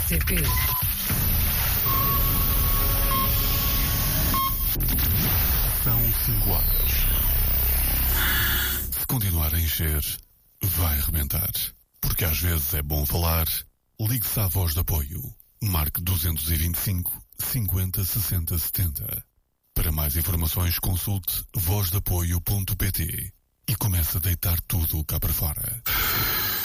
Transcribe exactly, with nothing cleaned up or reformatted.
C P. São cinco horas. Se continuar a encher, vai arrebentar. Porque às vezes é bom falar. Ligue-se à voz de apoio. Marque duzentos e vinte e cinco, cinquenta, sessenta, setenta. Para mais informações, consulte voz de apoio ponto pt e comece a deitar tudo cá para fora.